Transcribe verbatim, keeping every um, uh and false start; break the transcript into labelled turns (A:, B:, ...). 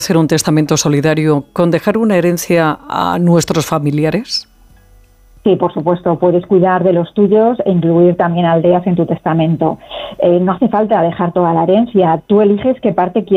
A: hacer un testamento solidario con dejar una herencia a nuestros familiares?
B: Sí, por supuesto, puedes cuidar de los tuyos e incluir también aldeas en tu testamento. Eh, no hace falta dejar toda la herencia, tú eliges qué parte quieres